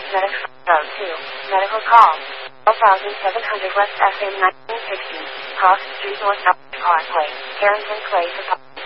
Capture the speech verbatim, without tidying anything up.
Medical two. Medical call. one thousand seven hundred West F M nineteen sixty. Cross Street North Parkway. Harrington Place.